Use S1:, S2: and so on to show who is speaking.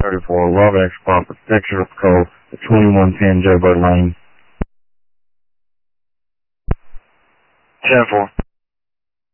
S1: 34, Love X Papa, Picture Code, 2110 Joe Bird Lane. 10-4.